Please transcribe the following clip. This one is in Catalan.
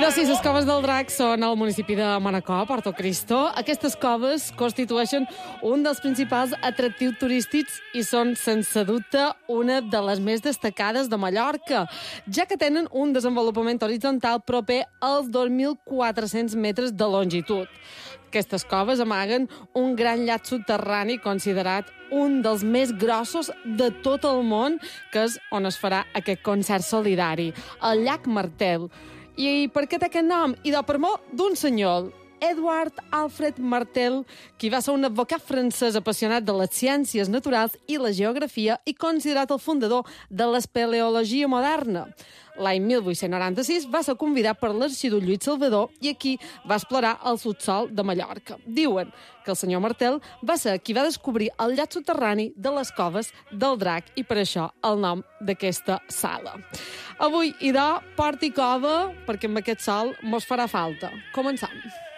doncs sí, les coves del Drac són al municipi de Manacor, Porto Cristo. Aquestes coves constitueixen un dels principals atractius turístics i són, sense dubte, una de les més destacades de Mallorca, ja que tenen un desenvolupament horitzontal proper als 2.400 metres de longitud. Aquestes coves amaguen un gran llac subterrani considerat un dels més grossos de tot el món, que és on es farà aquest concert solidari, el llac Martel. I per què té aquest nom? I per molt d'un senyor, Edward Alfred Martel, qui va ser un advocat francès apassionat de les ciències naturals i la geografia i considerat el fundador de l'espeleologia moderna. L'any 1896 va ser convidat per l'arxiduc Lluís Salvador i aquí va explorar el subsol de Mallorca. Diuen que el senyor Martel va ser qui va descobrir el llac subterrani de les coves del Drac i per això el nom d'aquesta sala. Avui, idò, port i cova, perquè amb aquest sol mos farà falta. Començam.